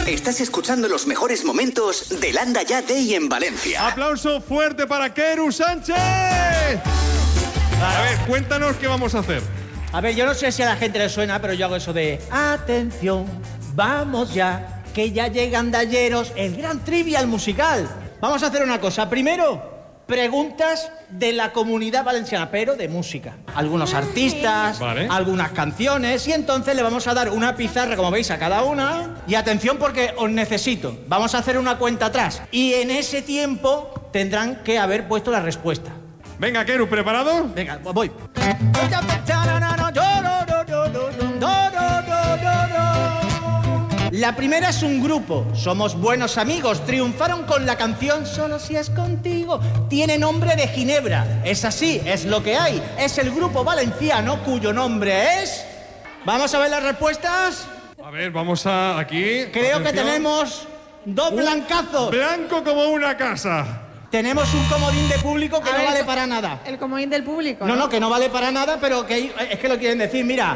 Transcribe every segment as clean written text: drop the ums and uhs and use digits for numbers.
Estás escuchando los mejores momentos de Landa Ya Day en Valencia. ¡Aplauso fuerte para Keru Sánchez! A ver, cuéntanos qué vamos a hacer. A ver, yo no sé si a la gente le suena, pero yo hago eso de... Atención, vamos ya, que ya llegan Dalleros, el gran trivial musical. Vamos a hacer una cosa. Primero, preguntas de la comunidad valenciana, pero de música. Algunos artistas, algunas canciones, y entonces le vamos a dar una pizarra, como veis, a cada una. Y atención, porque os necesito. Vamos a hacer una cuenta atrás. Y en ese tiempo tendrán que haber puesto la respuesta. Venga, Keru, ¿preparado? Venga, voy. La primera es un grupo, somos buenos amigos, triunfaron con la canción Solo si es contigo, tiene nombre de Ginebra, es así, es lo que hay, es el grupo valenciano cuyo nombre es... ¿Vamos a ver las respuestas? A ver, vamos a aquí. Creo que tenemos dos blancazos. Blanco como una casa. Tenemos un comodín de público que no vale para nada. El comodín del público. No, que no vale para nada, pero que es que lo quieren decir, mira.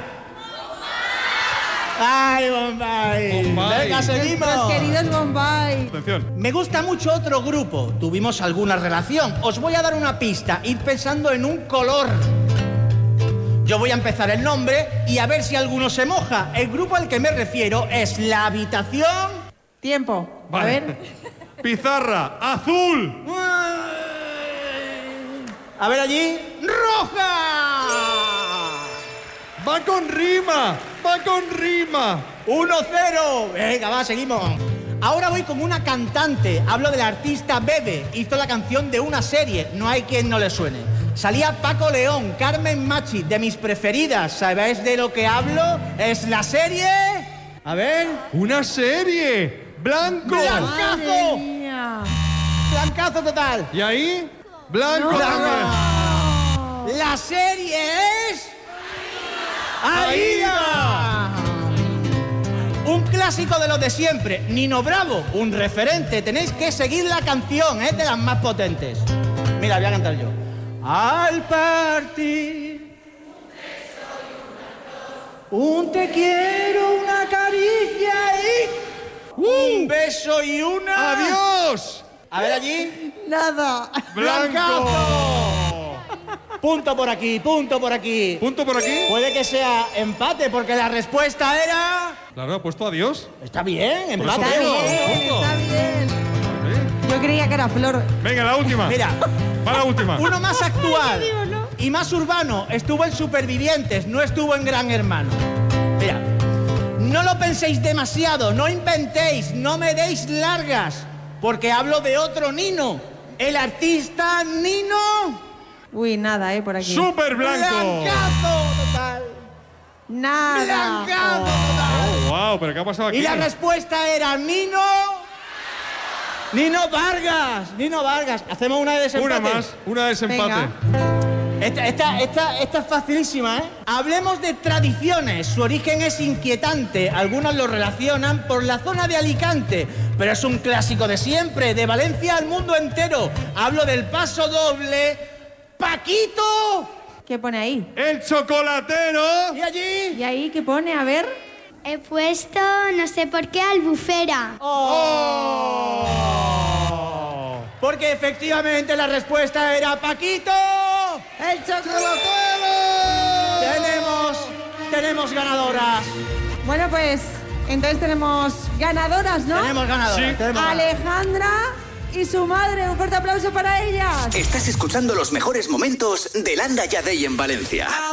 ¡Ay, Bombay! ¡Venga, seguimos! Los queridos Bombay. Atención. Me gusta mucho otro grupo. Tuvimos alguna relación. Os voy a dar una pista. Id pensando en un color. Yo voy a empezar el nombre y a ver si alguno se moja. El grupo al que me refiero es La Habitación... Tiempo. Vale. A ver. Pizarra, azul. A ver allí. ¡Roja! Va con rima, va con rima. 1-0. Venga, va, seguimos. Ahora voy con una cantante. Hablo de la artista Bebe. Hizo la canción de una serie. No hay quien no le suene. Salía Paco León, Carmen Machi, de mis preferidas. ¿Sabéis de lo que hablo? Es la serie... A ver... ¡Una serie! ¡Blanco! ¡Blancazo! ¡Blancazo total! ¿Y ahí? ¡Blanco! No. La serie es... ¡Aida! Un clásico de los de siempre. Nino Bravo, un referente. Tenéis que seguir la canción, es de las más potentes. Mira, voy a cantar yo. Al partir, un te quiero, una caricia y un beso y una... ¡Adiós! A ver allí. Nada. ¡Blanco! Punto por aquí, punto por aquí. ¿Punto por aquí? Puede que sea empate porque la respuesta era... Claro, ha puesto adiós. Está bien, empate. Está bien, está bien. Yo creía que era Flor. Venga, la última. Mira, va la última. Uno más actual y más urbano. Estuvo en Supervivientes, no estuvo en Gran Hermano. Mira, no lo penséis demasiado, no inventéis, no me deis largas, porque hablo de otro Nino. El artista Nino... Uy, nada, por aquí. ¡Súper blanco! ¡Blancazo total! Nada. ¡Blancazo total! Oh, wow, ¿pero qué ha pasado aquí? Y la respuesta era Nino Vargas. Nino Vargas. Hacemos una de desempate. Una de desempate. Esta es facilísima, ¿eh? Hablemos de tradiciones. Su origen es inquietante. Algunos lo relacionan por la zona de Alicante, pero es un clásico de siempre, de Valencia al mundo entero. Hablo del paso doble. ¡Paquito! ¿Qué pone ahí? ¡El chocolatero! ¿Y allí? ¿Y ahí qué pone? A ver. He puesto, no sé por qué, Albufera. ¡Oh! Porque efectivamente la respuesta era Paquito. ¡El chocolatero! Tenemos ganadoras. Bueno, pues, entonces tenemos ganadoras, ¿no? Tenemos ganadoras. Sí. Tenemos Alejandra y su madre. Un fuerte aplauso para ellas. Estás escuchando los mejores momentos de Landa Ya Day en Valencia.